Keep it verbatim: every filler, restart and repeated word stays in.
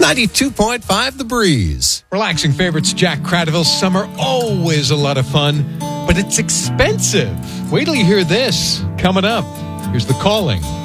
ninety-two point five The Breeze. Relaxing favorites, Jack Cradaville. Summer, always a lot of fun, but it's expensive. Wait till you hear this. Coming up, here's The Calling.